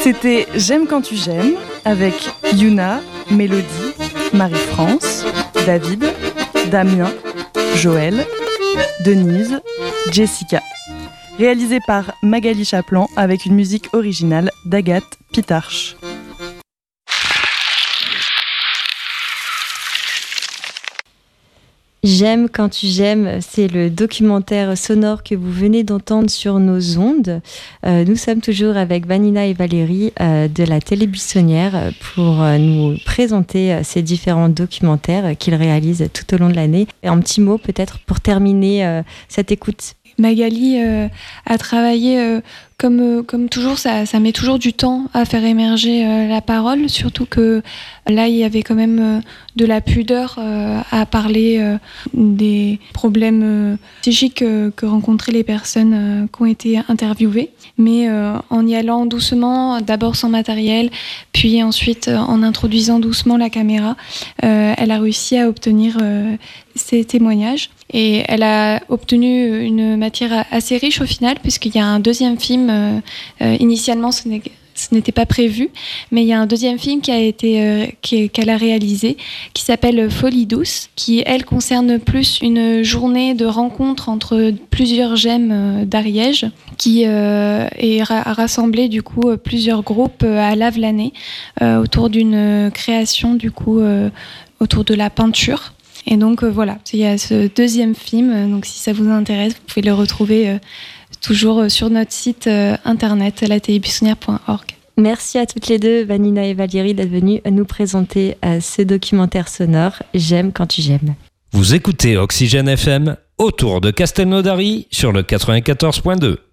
C'était J'aime quand tu j'aimes avec Yuna, Mélodie, Marie-France, David, Damien, Joël, Denise, Jessica. Réalisé par Magali Chaplan avec une musique originale d'Agathe Pitarch. J'aime quand tu j'aimes, c'est le documentaire sonore que vous venez d'entendre sur nos ondes. Nous sommes toujours avec Vanina et Valérie de la Télébuissonnière pour nous présenter ces différents documentaires qu'ils réalisent tout au long de l'année. Et un petit mot peut-être pour terminer cette écoute. Magali a travaillé comme toujours, ça met toujours du temps à faire émerger la parole, surtout que là, il y avait quand même de la pudeur à parler des problèmes psychiques que rencontraient les personnes qui ont été interviewées. Mais en y allant doucement, d'abord sans matériel, puis ensuite en introduisant doucement la caméra, elle a réussi à obtenir ces témoignages. Et elle a obtenu une matière assez riche au final, puisqu'il y a un deuxième film. Initialement, ce n'était pas prévu, mais il y a un deuxième film qu'elle a réalisé, qui s'appelle Folie douce, qui, elle, concerne plus une journée de rencontre entre plusieurs gemmes d'Ariège, qui a rassemblé du coup plusieurs groupes à Lavelanet autour d'une création du coup autour de la peinture. Et donc voilà, il y a ce deuxième film, donc si ça vous intéresse, vous pouvez le retrouver toujours sur notre site internet latélébuissonnière.org. Merci à toutes les deux, Vanina et Valérie, d'être venues nous présenter ce documentaire sonore « J'aime quand tu j'aimes ». Vous écoutez Oxygène FM autour de Castelnaudary sur le 94.2.